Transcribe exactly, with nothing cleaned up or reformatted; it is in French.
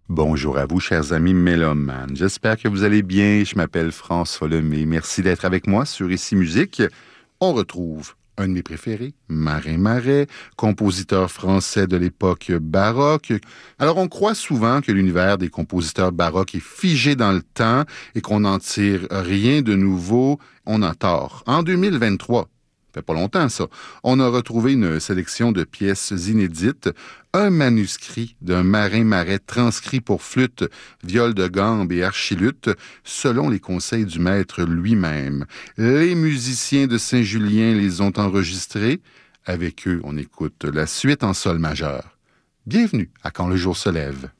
Bonjour à vous, chers amis mélomanes. J'espère que vous allez bien. Je m'appelle François Lemay. Merci d'être avec moi sur Ici Musique. On retrouve un de mes préférés, Marin Marais, compositeur français de l'époque baroque. Alors, on croit souvent que l'univers des compositeurs baroques est figé dans le temps et qu'on n'en tire rien de nouveau. On a tort. En deux mille vingt-trois, ça fait pas longtemps ça, on a retrouvé une sélection de pièces inédites, un manuscrit d'un Marin Marais transcrit pour flûte, viol de gambe et archiluth, selon les conseils du maître lui-même. Les musiciens de Saint-Julien les ont enregistrés. Avec eux, on écoute la suite en sol majeur. Bienvenue à Quand le jour se lève.